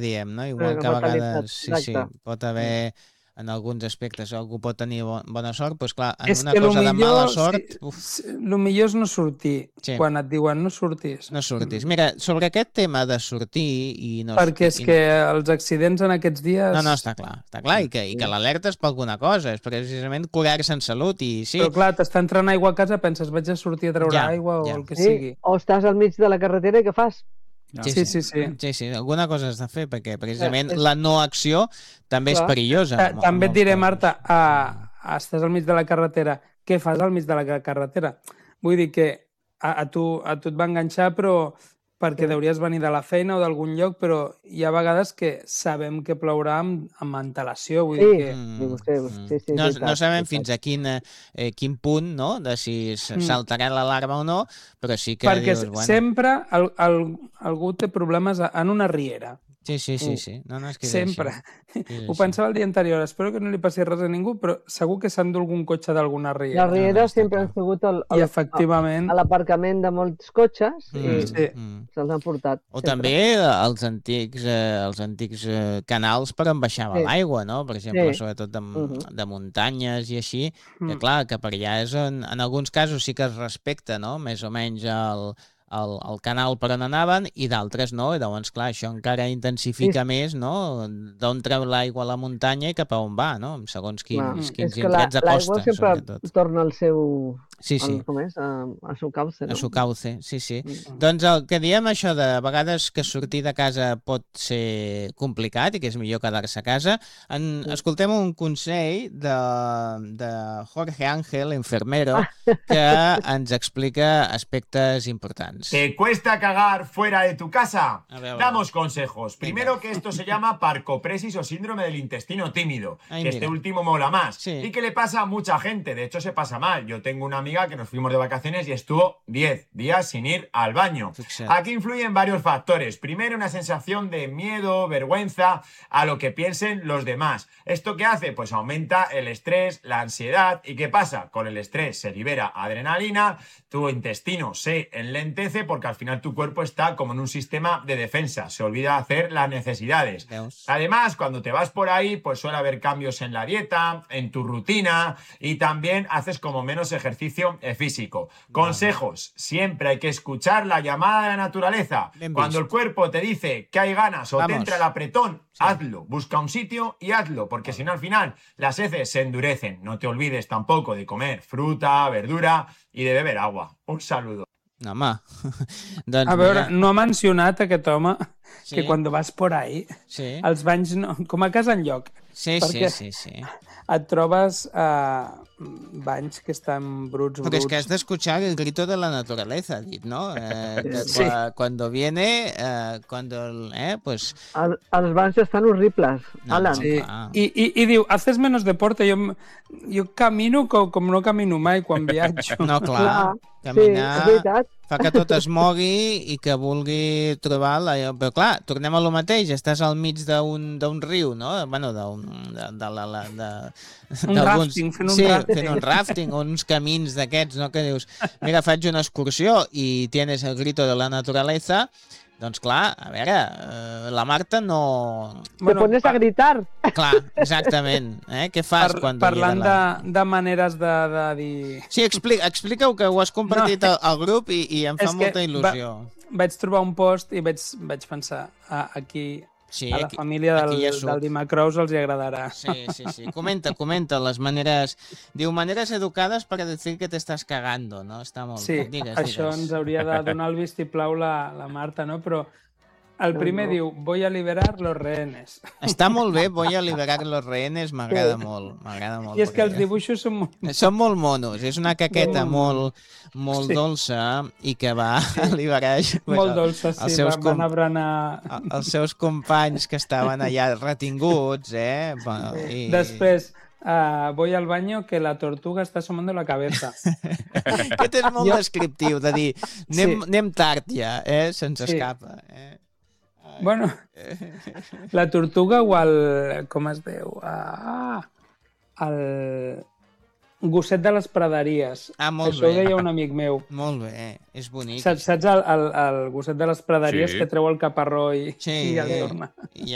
diem, no? Igual que a fatalitat, vegades, sí, exacte. pot haver en alguns aspectes algú pot tenir bona sort, doncs clar, en És una que cosa de mala sort... el millor és no sortir, quan et diuen no surtis. No surtis. Mira, sobre aquest tema de sortir i no... Perquè és que els accidents en aquests dies... No, està clar, i que l'alerta és per alguna cosa, és precisament curar-se en salut i sí... Però clar, t'està entrant aigua a casa, penses, vaig a sortir a treure aigua o el que sigui. O estàs al mig de la carretera i què fas? Sí, alguna cosa has de fer, perquè precisament la no acció també és perillosa. També et diré, Marta, estàs al mig de la carretera, què fas al mig de la carretera? Vull dir que a tu et va enganxar, però perquè deuries venir de la feina o d'algun lloc, però hi ha vegades que sabem que plourà amb antelació. Vull dir que... No sabem fins a quin punt, no?, de si saltarà l'alarma o no, però sí que perquè dius... Perquè sempre algú té problemes en una riera. Sí. No, és que sempre. Ho pensava el dia anterior, espero que no li passi res a ningú, però segur que s'endú algun cotxe d'alguna riera. Les rieres sempre han sigut efectivament a l'aparcament de molts cotxes i se'ls han portat. O també els antics canals per on baixava l'aigua, no? Per exemple, sobretot de muntanyes i així, que clar, que per allà és on, en alguns casos sí que es respecta, no?, més o menys el canal per on anaven i d'altres no, i llavors clar, això encara intensifica més, no?, d'on treu l'aigua a la muntanya i cap a on va, no?, segons quins indrets de costa. L'aigua sempre torna al seu... Com és? A su cauce, no? A su cauce, sí. Doncs el que diem això de vegades que sortir de casa pot ser complicat i que és millor quedar-se a casa, escoltem un consell de Jorge Ángel, enfermero, que ens explica aspectes importants. ¿Te cuesta cagar fuera de tu casa? Damos consejos. Primero, que esto se llama parcopresis o síndrome del intestino tímido. Este último mola más. Y que le pasa a mucha gente. De hecho, se pasa mal. Yo tengo una amiga que nos fuimos de vacaciones y estuvo 10 días sin ir al baño. Aquí influyen varios factores. Primero, una sensación de miedo, vergüenza a lo que piensen los demás. ¿Esto qué hace? Pues aumenta el estrés, la ansiedad. ¿Y qué pasa? Con el estrés se libera adrenalina, tu intestino se enlentece porque al final tu cuerpo está como en un sistema de defensa. Se olvida hacer las necesidades. Además, cuando te vas por ahí, pues suele haber cambios en la dieta, en tu rutina y también haces como menos ejercicio físico. Consejos. Siempre hay que escuchar la llamada de la naturaleza. Cuando el cuerpo te dice que hay ganas o te entra el apretón, hazlo. Busca un sitio y hazlo, porque si no al final las heces se endurecen. No te olvides tampoco de comer fruta, verdura y de beber agua. Un saludo. No, home. Doncs a veure, no ha mencionat aquest home que quan vas por ahí, els banys, com a casa enlloc. Sí. Et trobes banys que estan bruts. Porque es que has de escuchar el grito de la naturaleza, ¿no? Cuando viene, pues... Els banys estan horribles, Alan. Sí. I diu, haces menos deporte. Jo camino com no camino mai quan viatjo. No, clar. Caminar fa que tot es mogui i que vulgui trobar Però clar, tornem a lo mateix, estàs al mig d'un riu, no? Bueno, fent un rafting o uns camins d'aquests, no? Que dius, mira, faig una excursió i tienes el grito de la naturaleza. Doncs clar, a veure, la Marta no... Te pones a gritar. Clar, exactament. Què fas quan... Parlant de maneres de dir... Sí, explica-ho, que ho has compartit al grup i em fa molta il·lusió. Vaig trobar un post i vaig pensar, aquí... Sí, a la família del Dimacrous els hi agradarà. Sí. Comenta les maneres... Diu, maneres educades para decir que te estás cagando, no? Està molt... Sí, això ens hauria de donar el vistiplau la Marta, no? Però el primer diu, voy a liberar los rehenes. Està molt bé, voy a liberar los rehenes, m'agrada molt. I és que els dibuixos són molt monos, és una caqueta molt dolça i que va liberar molt dolça, sí, van a berenar els seus companys que estaven allà retinguts, Després, voy al baño que la tortuga está asomando la cabeza. Aquest és molt descriptiu, de dir, anem tard ja, se'ns escapa. Bueno, la tortuga o el... com es diu? El gosset de les praderies. Molt Això bé. ho deia un amic meu. Molt bé, és bonic. Saps el gosset de les praderies que treu el caparró i el torna?